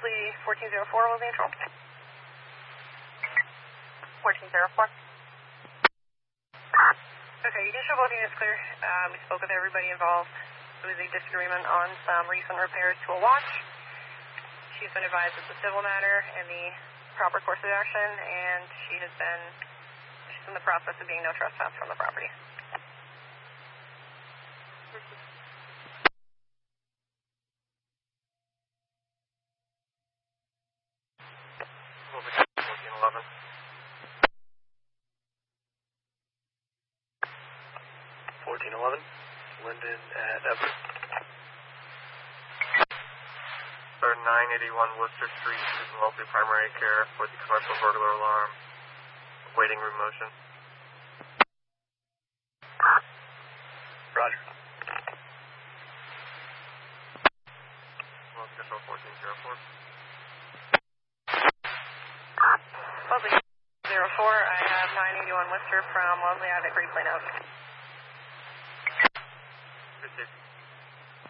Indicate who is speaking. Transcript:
Speaker 1: Wellesley 1404, Wellesley Neutral. 1404. Okay, initial voting is clear. We spoke with everybody involved. There was a disagreement on some recent repairs to a watch. She's been advised it's a civil matter and the proper course of action, and she's in the process of being no trespass from the property.
Speaker 2: Moving 1411. 1411, Linden at Everett. Third 981 Worcester Street, Susan Wellesley Primary Care for the commercial burglar alarm. Waiting room motion. Roger. Wellesley Control 1404.
Speaker 1: Wellesley 04, I have 981 Worcester from Wellesley Ave at Great Plain Ave.